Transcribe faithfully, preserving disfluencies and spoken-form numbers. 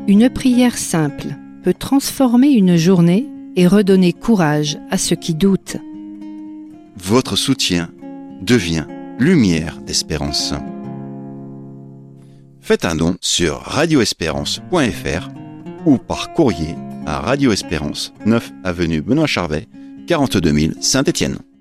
Une prière simple peut transformer une journée et redonner courage à ceux qui doutent. Votre soutien devient lumière d'espérance. Faites un don sur radio espérance point f r ou par courrier à Radio Espérance, neuf avenue Benoît Charvet, quarante-deux mille Saint-Étienne.